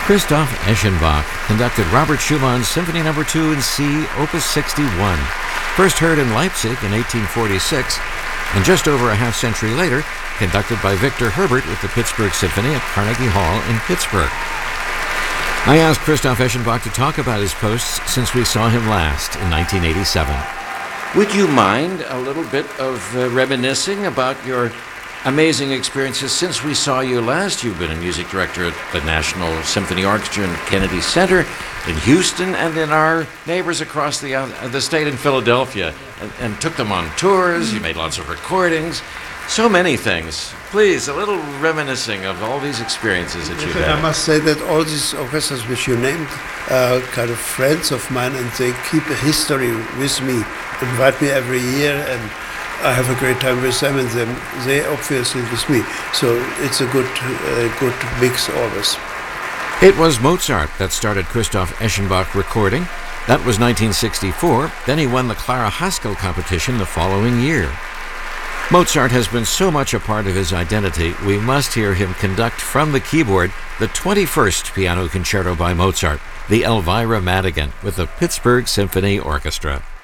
Christoph Eschenbach conducted Robert Schumann's Symphony No. 2 in C, Opus 61, first heard in Leipzig in 1846, and just over a half-century later, conducted by Victor Herbert with the Pittsburgh Symphony at Carnegie Hall in Pittsburgh. I asked Christoph Eschenbach to talk about his posts since we saw him last in 1987. Would you mind a little bit of reminiscing about your amazing experiences since we saw you last? You've been a music director at the National Symphony Orchestra in Kennedy Center, in Houston, and in our neighbors across the state in Philadelphia, and took them on tours. You made lots of recordings. So many things. Please, a little reminiscing of all these experiences that you've had. I must say that all these orchestras which you named are kind of friends of mine, and they keep a history with me, invite me every year, and I have a great time with them, and they obviously with me. So it's a good mix always. It was Mozart that started Christoph Eschenbach recording. That was 1964. Then he won the Clara Haskell competition the following year. Mozart has been so much a part of his identity, we must hear him conduct from the keyboard the 21st Piano Concerto by Mozart, the Elvira Madigan, with the Pittsburgh Symphony Orchestra.